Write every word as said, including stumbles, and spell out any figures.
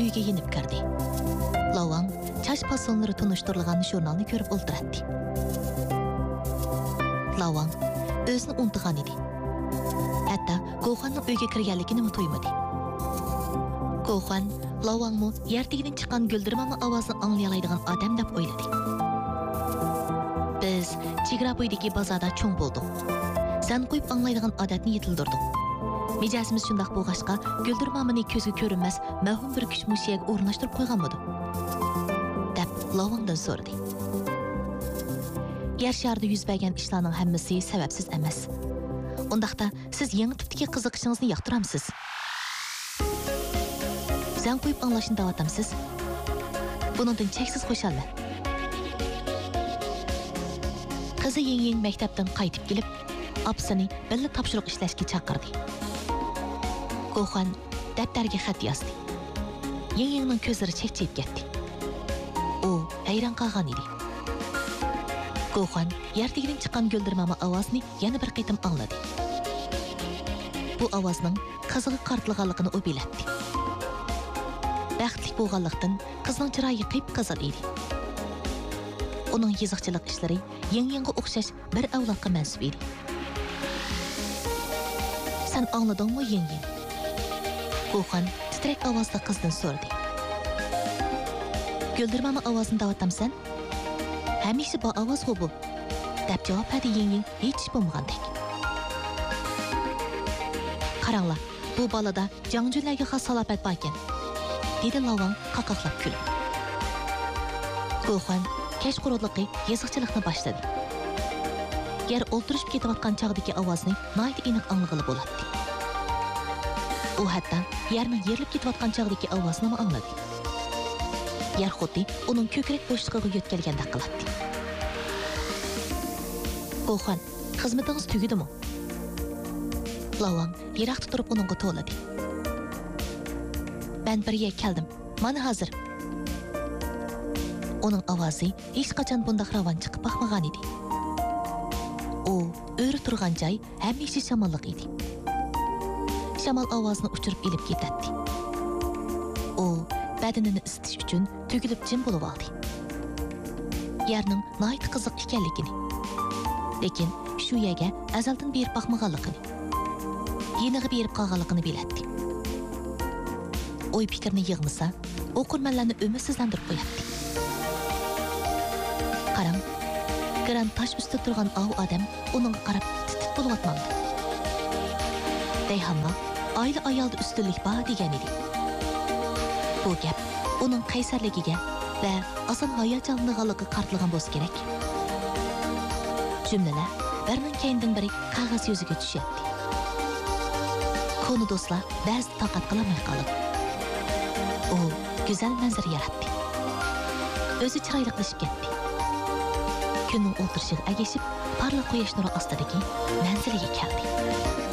uyga yenib kirdi. Lavang chash fasonlari tunishtirilgan jurnalni ko'rib o'ltiradi. Lavang o'zini unutgan edi. Hatto Goxanning uyga kirganligini ham to'ymadi. Goxan Lavangmi yertigidan chiqqan guldirmama ovozini anglayoladigan odam deb o'yladi. Biz chegara bo'yidagi bozorda cho'ng bo'ldik. Sen qo'yib anglaydigan odatni yetildirdik. Mijasimiz shundoq bo'lg'ashqa guldirmamani ko'zga ko'rinmas mahum bir kuch mushiyaga o'rnashtirib qo'yganmidi? deb Lavangdan so'radi. Yer sharida yuz bergan ishlarning hammasi sababsiz emas. Undaqda siz yangi tipdagi qiziqishingizni yoqtiramsiz. Sen qo'yib anglashni davotamsiz. Buningdan cheksiz xushalman. Qizi yengin maktabdan qaytib kelib, apsini birga topshiriq ishlashga chaqirdi. Goxan daftarga xat yozdi. Yengingning ko'zlari chekchayib ketdi. U hayron qolgan edi. Goxan yertigidan chiqqan guldirmama ovozini yana bir qitim angladi. Bu ovozning qiziga qartilganligini u biladi. Baxtli bo'lganlikdan qizning chiroyi qip-qizil edi. Uning yiziqchilik ishlari yeng-yenga o'xshash bir avlodga mansub edi. Sen angladingmi yeng-yeng? Goxan titrak ovozda qizdan so'radi. Guldirmama ovozini davotamsan? Hamisha bu ovoz bu. deb javob berdi yeng-yeng hech bo'lmagandek. Qaranglar, bu balada jangjularga xos salofat bor ekan, dedi Lavang qaqaqlab kulib. Goxan kashqurudliqi yiziqchilikni boshladi. Yer o'ltirishib ketayotgan chog'dagi ovozni nihoyat aniq anglag'ili bo'ladi. U hatto yerning yerilib ketayotgan chog'dagi ovozni ham angladi. Yer xuddi uning ko'krak bo'shlig'iga yo'tkalgandek qiladi. Goxan, xizmatingiz tugidimi? Lavang yiroqda turib uningga to'ladi. Ben birga keldim. Mana hozir. Uning ovozi hech qachon bundaq ravon chiqib baxmagan edi. U o'ri turgan joy hamisha shamolliq edi. Shamol ovozini uchirib elib ketadi. U badanini isitish uchun tugilib jim bo'lib oldi. Yerning nihoyat qiziq ekanligini, lekin shu yerga azaldan berib baxmaganligini, yeniga berib qolganligini biladi. Oy fikrini yig'masa, o'qirmanlarni umidsizlantirib qo'yadi. Qarang, gran tosh ustida turgan ov odam uningga qarab titib bo'layotmadi. Deyhamma oila ayolda ustunlik bor degan edi. Bu gap uning qaysarligiga va oson hayajonlanganligiga qartilgan bo'lsa kerak. Jumlalar birning keyindan biri qog'oz yuziga tushadi. Konu do'stlar ba'zi taqat qilolmay qoladi. U go'zal manzara yaratdi. O'zi chiroyliqlashib ketdi. Kunning o'tirishiga agashib, parlaq quyosh nuri ostidagi manziliga keldi.